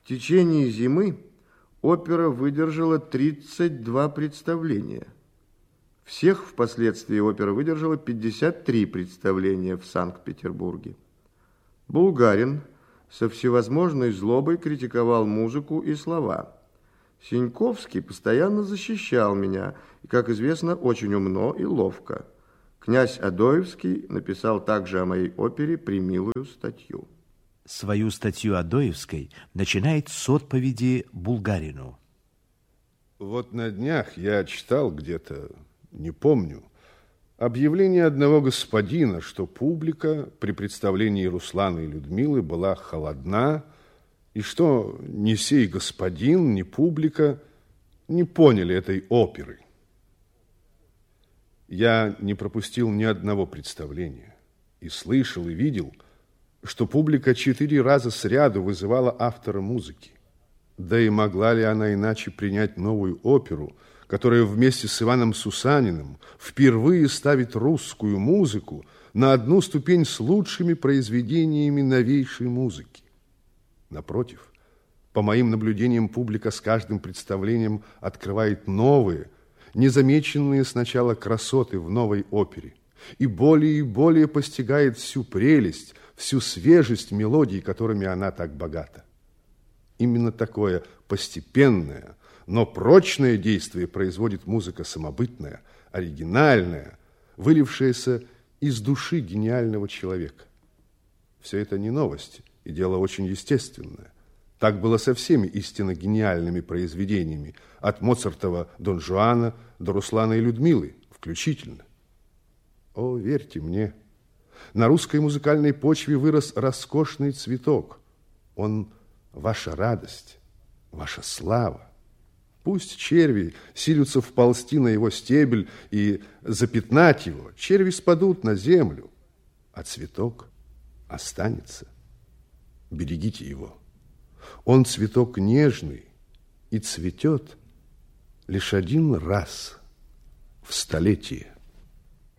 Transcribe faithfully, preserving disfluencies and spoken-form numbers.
В течение зимы опера выдержала тридцать два представления. Всех впоследствии опера выдержала пятьдесят три представления в Санкт-Петербурге. Булгарин со всевозможной злобой критиковал музыку и слова. Синьковский постоянно защищал меня, и, как известно, очень умно и ловко. Князь Адоевский написал также о моей опере премилую статью. Свою статью Адоевской начинает с отповеди Булгарину. Вот на днях я читал где-то, не помню, объявление одного господина, что публика при представлении Руслана и Людмилы была холодна, и что ни сей господин, ни публика не поняли этой оперы. Я не пропустил ни одного представления и слышал, и видел, что публика четыре раза сряду вызывала автора музыки. Да и могла ли она иначе принять новую оперу, которая вместе с Иваном Сусаниным впервые ставит русскую музыку на одну ступень с лучшими произведениями новейшей музыки? Напротив, по моим наблюдениям, публика с каждым представлением открывает новые, незамеченные сначала красоты в новой опере, и более и более постигает всю прелесть, всю свежесть мелодий, которыми она так богата. Именно такое постепенное, но прочное действие производит музыка самобытная, оригинальная, вылившаяся из души гениального человека. Все это не новость, и дело очень естественное. Так было со всеми истинно гениальными произведениями, от Моцартова Дон Жуана до Руслана и Людмилы включительно. О, верьте мне, на русской музыкальной почве вырос роскошный цветок. Он ваша радость, ваша слава. Пусть черви силятся вползти на его стебель и запятнать его, черви спадут на землю, а цветок останется. Берегите его. Он цветок нежный и цветет лишь один раз в столетие.